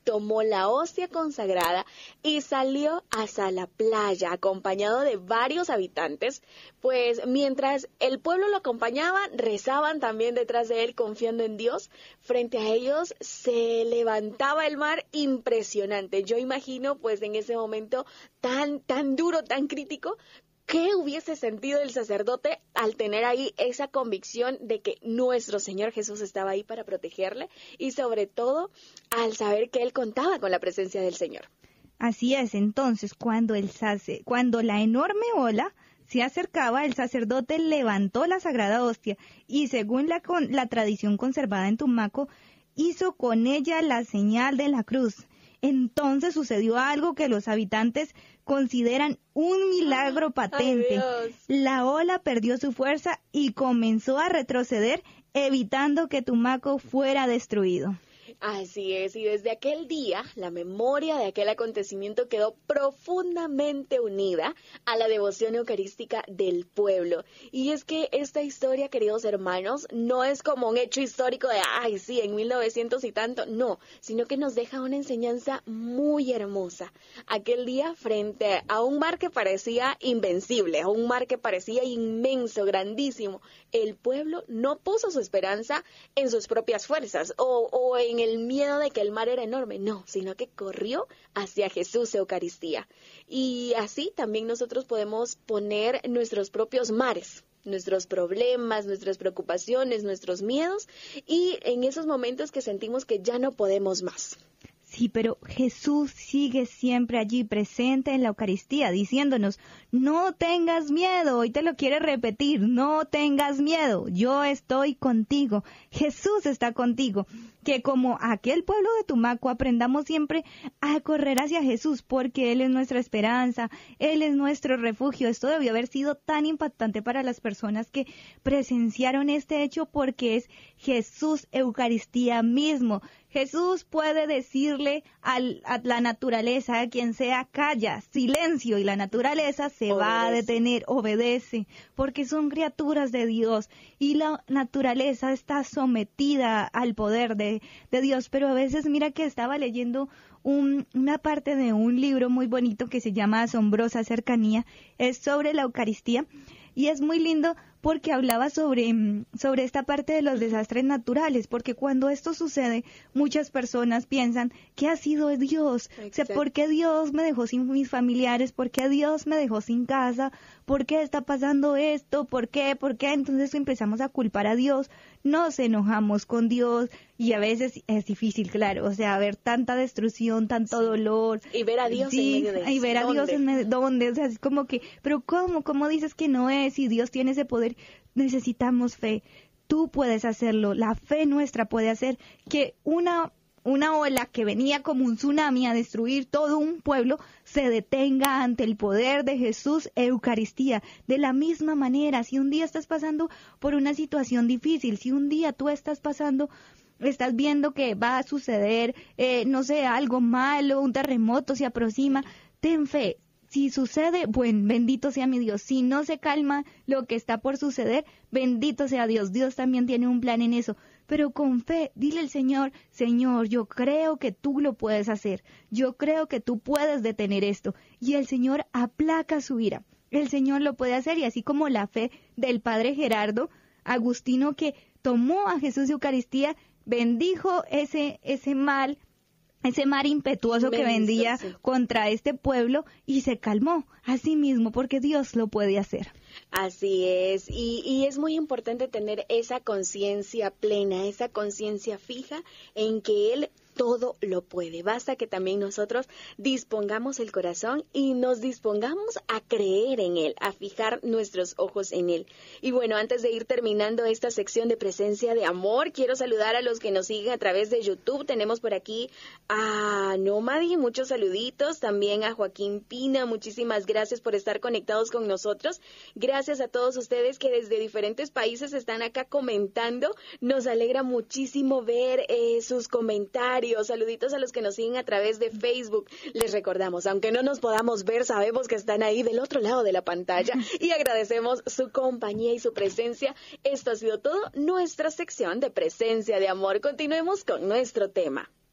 tomó la hostia consagrada y salió hacia la playa acompañado de varios habitantes, pues mientras el pueblo lo acompañaba, rezaban también detrás de él confiando en Dios. Frente a ellos se levantaba el mar impresionante. Yo imagino pues en ese momento tan duro, tan crítico, ¿qué hubiese sentido el sacerdote al tener ahí esa convicción de que nuestro Señor Jesús estaba ahí para protegerle y sobre todo al saber que él contaba con la presencia del Señor? Así es, entonces cuando la enorme ola se acercaba, el sacerdote levantó la sagrada hostia y según la tradición conservada en Tumaco, hizo con ella la señal de la cruz. Entonces sucedió algo que los habitantes consideran un milagro patente. La ola perdió su fuerza y comenzó a retroceder, evitando que Tumaco fuera destruido. Así es, y desde aquel día, la memoria de aquel acontecimiento quedó profundamente unida a la devoción eucarística del pueblo. Y es que esta historia, queridos hermanos, no es como un hecho histórico de, ay, sí, en 1900 y tanto, no, sino que nos deja una enseñanza muy hermosa. Aquel día, frente a un mar que parecía invencible, a un mar que parecía inmenso, grandísimo, el pueblo no puso su esperanza en sus propias fuerzas o en el miedo de que el mar era enorme, no, sino que corrió hacia Jesús Eucaristía. Y así también nosotros podemos poner nuestros propios mares, nuestros problemas, nuestras preocupaciones, nuestros miedos, y en esos momentos que sentimos que ya no podemos más. Sí, pero Jesús sigue siempre allí presente en la Eucaristía, diciéndonos, no tengas miedo, hoy te lo quiere repetir, no tengas miedo, yo estoy contigo, Jesús está contigo. Que como aquel pueblo de Tumaco aprendamos siempre a correr hacia Jesús, porque Él es nuestra esperanza, Él es nuestro refugio. Esto debió haber sido tan impactante para las personas que presenciaron este hecho, porque es Jesús Eucaristía mismo. Jesús puede decirle a la naturaleza, a quien sea, calla, silencio, y la naturaleza se va a detener, obedece, porque son criaturas de Dios y la naturaleza está sometida al poder de Dios. Pero a veces, mira que estaba leyendo una parte de un libro muy bonito que se llama Asombrosa Cercanía, es sobre la Eucaristía, y es muy lindo porque hablaba sobre esta parte de los desastres naturales, porque cuando esto sucede, muchas personas piensan que ha sido Dios. Exacto. O sea, ¿por qué Dios me dejó sin mis familiares? ¿Por qué Dios me dejó sin casa? ¿Por qué está pasando esto? ¿Por qué? Entonces empezamos a culpar a Dios, nos enojamos con Dios, y a veces es difícil, claro, o sea, ver tanta destrucción, tanto dolor. Y ver a Dios en medio de eso. Y ver a Dios en medio, ¿dónde? O sea, es como que, pero ¿cómo dices que no es? Si Dios tiene ese poder. Necesitamos fe. Tú puedes hacerlo. La fe nuestra puede hacer que una ola que venía como un tsunami a destruir todo un pueblo se detenga ante el poder de Jesús Eucaristía. De la misma manera, si un día estás pasando por una situación difícil, si un día tú estás viendo que va a suceder, no sé, algo malo, un terremoto se aproxima, ten fe. Si sucede, bueno, bendito sea mi Dios. Si no se calma lo que está por suceder, bendito sea Dios. Dios también tiene un plan en eso. Pero con fe, dile al Señor, Señor, yo creo que tú lo puedes hacer. Yo creo que tú puedes detener esto. Y el Señor aplaca su ira. El Señor lo puede hacer, y así como la fe del Padre Gerardo Agustino, que tomó a Jesús de Eucaristía, bendijo ese mar impetuoso que vendía contra este pueblo, y se calmó a sí mismo, porque Dios lo puede hacer. Así es, y es muy importante tener esa conciencia plena, esa conciencia fija en que Él todo lo puede. Basta que también nosotros dispongamos el corazón y nos dispongamos a creer en Él, a fijar nuestros ojos en Él. Y bueno, antes de ir terminando esta sección de presencia de amor, quiero saludar a los que nos siguen a través de YouTube. Tenemos por aquí a Nómadi, muchos saluditos, también a Joaquín Pina, muchísimas gracias por estar conectados con nosotros. Gracias a todos ustedes que desde diferentes países están acá comentando. Nos alegra muchísimo ver sus comentarios. Saluditos a los que nos siguen a través de Facebook. Les recordamos, aunque no nos podamos ver, sabemos que están ahí del otro lado de la pantalla y agradecemos su compañía y su presencia. Esto ha sido todo, nuestra sección de presencia de amor. Continuemos con nuestro tema.